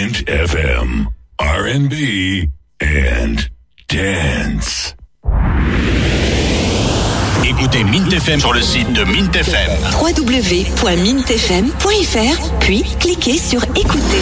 Mint FM, R&B and dance. Écoutez Mint FM sur le site de Mint FM. www.mintfm.fr, puis cliquez sur écouter.